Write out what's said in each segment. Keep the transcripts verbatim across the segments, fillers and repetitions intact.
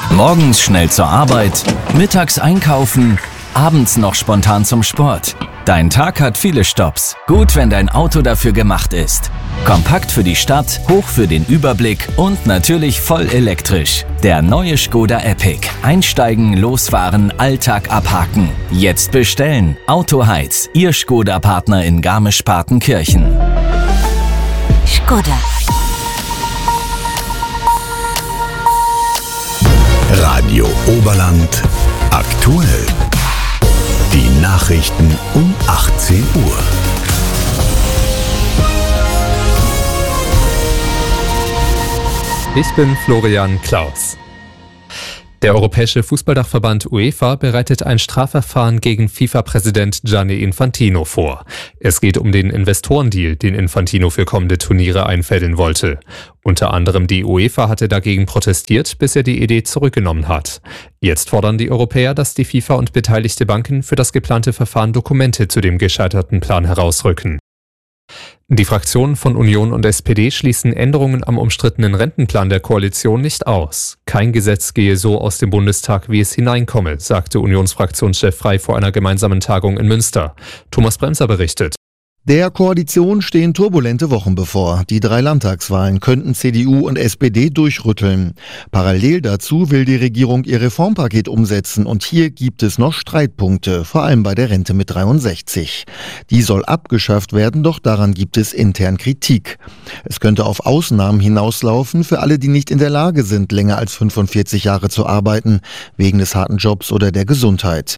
Morgens schnell zur Arbeit, mittags einkaufen, abends noch spontan zum Sport. Dein Tag hat viele Stopps. Gut, wenn dein Auto dafür gemacht ist. Kompakt für die Stadt, hoch für den Überblick und natürlich voll elektrisch. Der neue Škoda Epic. Einsteigen, losfahren, Alltag abhaken. Jetzt bestellen. Autoheiz, Ihr Škoda-Partner in Garmisch-Partenkirchen. Škoda. Radio Oberland aktuell. Die Nachrichten um achtzehn Uhr. Ich bin Florian Klaus. Der Europäische Fußballdachverband UEFA bereitet ein Strafverfahren gegen FIFA-Präsident Gianni Infantino vor. Es geht um den Investorendeal, den Infantino für kommende Turniere einfädeln wollte. Unter anderem die UEFA hatte dagegen protestiert, bis er die Idee zurückgenommen hat. Jetzt fordern die Europäer, dass die FIFA und beteiligte Banken für das geplante Verfahren Dokumente zu dem gescheiterten Plan herausrücken. Die Fraktionen von Union und S P D schließen Änderungen am umstrittenen Rentenplan der Koalition nicht aus. Kein Gesetz gehe so aus dem Bundestag, wie es hineinkomme, sagte Unionsfraktionschef Frey vor einer gemeinsamen Tagung in Münster. Thomas Bremser berichtet. Der Koalition stehen turbulente Wochen bevor. Die drei Landtagswahlen könnten C D U und S P D durchrütteln. Parallel dazu will die Regierung ihr Reformpaket umsetzen und hier gibt es noch Streitpunkte, vor allem bei der Rente mit dreiundsechzig. Die soll abgeschafft werden, doch daran gibt es intern Kritik. Es könnte auf Ausnahmen hinauslaufen für alle, die nicht in der Lage sind, länger als fünfundvierzig Jahre zu arbeiten, wegen des harten Jobs oder der Gesundheit.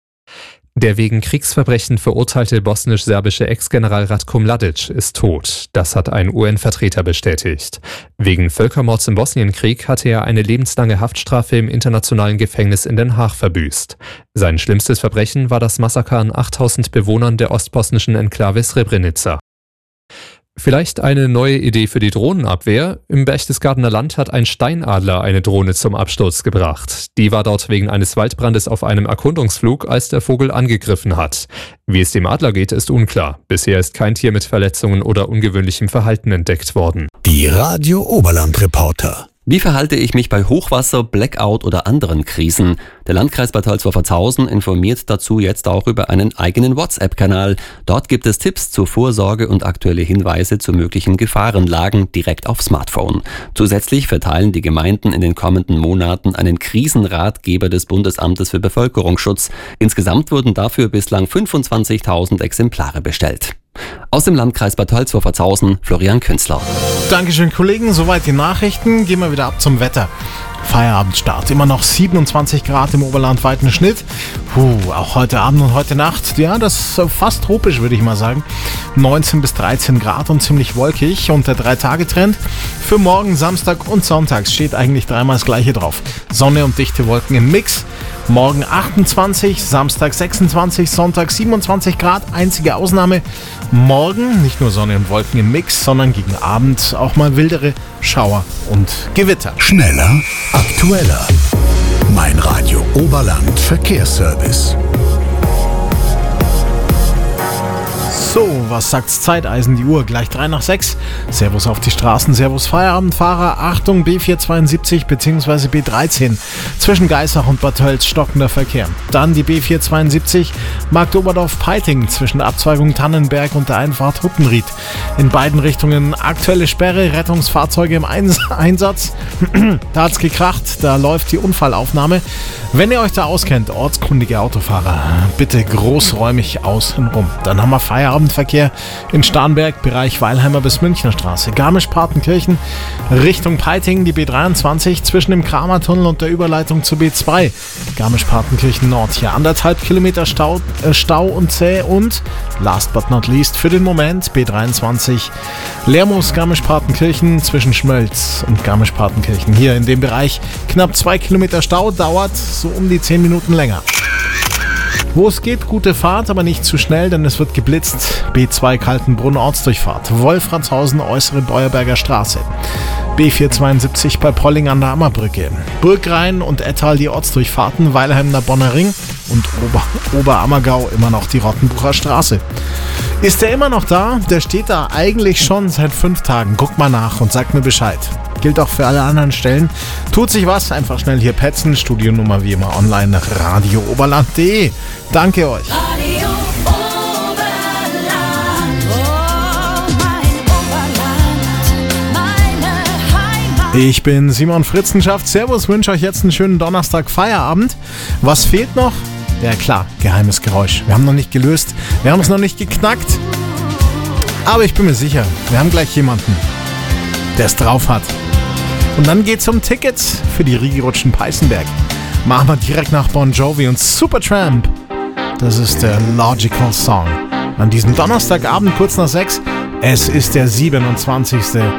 Der wegen Kriegsverbrechen verurteilte bosnisch-serbische Ex-General Ratko Mladic ist tot. Das hat ein U N-Vertreter bestätigt. Wegen Völkermords im Bosnienkrieg hatte er eine lebenslange Haftstrafe im internationalen Gefängnis in Den Haag verbüßt. Sein schlimmstes Verbrechen war das Massaker an achttausend Bewohnern der ostbosnischen Enklave Srebrenica. Vielleicht eine neue Idee für die Drohnenabwehr. Im Berchtesgadener Land hat ein Steinadler eine Drohne zum Absturz gebracht. Die war dort wegen eines Waldbrandes auf einem Erkundungsflug, als der Vogel angegriffen hat. Wie es dem Adler geht, ist unklar. Bisher ist kein Tier mit Verletzungen oder ungewöhnlichem Verhalten entdeckt worden. Die Radio Oberland Reporter. Wie verhalte ich mich bei Hochwasser, Blackout oder anderen Krisen? Der Landkreis Bad Tölz-Wolfertshausen informiert dazu jetzt auch über einen eigenen WhatsApp-Kanal. Dort gibt es Tipps zur Vorsorge und aktuelle Hinweise zu möglichen Gefahrenlagen direkt auf Smartphone. Zusätzlich verteilen die Gemeinden in den kommenden Monaten einen Krisenratgeber des Bundesamtes für Bevölkerungsschutz. Insgesamt wurden dafür bislang fünfundzwanzigtausend Exemplare bestellt. Aus dem Landkreis Bad Tölz-Wolfertshausen, Florian Künzler. Dankeschön, Kollegen. Soweit die Nachrichten. Gehen wir wieder ab zum Wetter. Feierabendstart. Immer noch siebenundzwanzig Grad im oberlandweiten Schnitt. Puh, auch heute Abend und heute Nacht. Ja, das ist fast tropisch, würde ich mal sagen. neunzehn bis dreizehn Grad und ziemlich wolkig. Und der drei-Tage-Trend für morgen, Samstag und Sonntags steht eigentlich dreimal das Gleiche drauf. Sonne und dichte Wolken im Mix. Morgen achtundzwanzig, Samstag sechsundzwanzig, Sonntag siebenundzwanzig Grad. Einzige Ausnahme, morgen nicht nur Sonne und Wolken im Mix, sondern gegen Abend auch mal wildere Schauer und Gewitter. Schneller, aktueller. Mein Radio Oberland Verkehrsservice. So, was sagt's Zeiteisen? Die Uhr gleich drei nach sechs. Servus auf die Straßen, Servus Feierabendfahrer. Achtung, B vierhundertzweiundsiebzig bzw. B dreizehn. Zwischen Geissach und Bad Tölz stockender Verkehr. Dann die B vierhundertzweiundsiebzig Marktoberdorf-Peiting zwischen der Abzweigung Tannenberg und der Einfahrt Huttenried. In beiden Richtungen aktuelle Sperre, Rettungsfahrzeuge im Einsatz. Da hat's gekracht, da läuft die Unfallaufnahme. Wenn ihr euch da auskennt, ortskundige Autofahrer, bitte großräumig außenrum. Dann haben wir Feierabendverkehr in Starnberg, Bereich Weilheimer bis Münchner Straße. Garmisch-Partenkirchen Richtung Peiting, die B dreiundzwanzig zwischen dem Kramertunnel und der Überleitung zur B zwei. Garmisch-Partenkirchen Nord, hier anderthalb Kilometer Stau, äh, Stau und zäh und last but not least für den Moment B dreiundzwanzig Lermoos Garmisch-Partenkirchen zwischen Schmölz und Garmisch-Partenkirchen. Hier in dem Bereich knapp zwei Kilometer Stau, dauert so um die zehn Minuten länger. Wo es geht, gute Fahrt, aber nicht zu schnell, denn es wird geblitzt. B zwei Kaltenbrunn Ortsdurchfahrt, Wolfratshausen Äußere Beuerberger Straße. B vierhundertzweiundsiebzig bei Polling an der Ammerbrücke. Burgrhein und Ettal die Ortsdurchfahrten, Weilheimner Bonner Ring und Ober- Oberammergau immer noch die Rottenbucher Straße. Ist der immer noch da? Der steht da eigentlich schon seit fünf Tagen. Guck mal nach und sag mir Bescheid. Gilt auch für alle anderen Stellen. Tut sich was, einfach schnell hier petzen. Studionummer wie immer online radio oberland punkt de. Danke euch. Radio Oberland, oh, mein Oberland, meine Heimat. Ich bin Simon Fritzenschaft. Servus, wünsche euch jetzt einen schönen Donnerstag Feierabend. Was fehlt noch? Ja klar, geheimes Geräusch. Wir haben noch nicht gelöst, wir haben es noch nicht geknackt. Aber ich bin mir sicher, wir haben gleich jemanden, der es drauf hat. Und dann geht's um Tickets für die Rigi-Rutschen Peißenberg. Machen wir direkt nach Bon Jovi und Supertramp. Das ist der Logical Song. An diesem Donnerstagabend kurz nach sechs. Es ist der siebenundzwanzigste